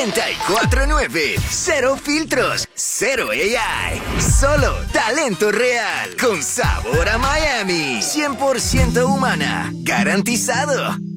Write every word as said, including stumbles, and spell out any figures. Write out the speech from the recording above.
noventa y cuatro nueve. Cero filtros, cero A I. Solo talento real. Con sabor a Miami. cien por ciento humana. Garantizado.